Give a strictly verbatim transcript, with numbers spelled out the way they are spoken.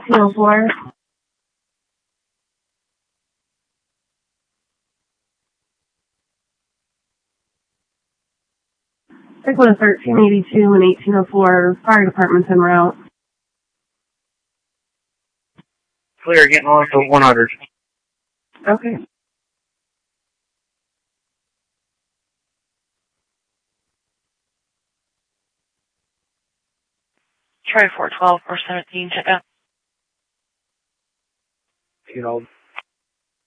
eighteen oh four. Pick one thirteen eighty-two and eighteen oh four. Fire department's en route. Clear, getting on to one hundred. Okay. Troy four twelve, four seventeen, check out. You know.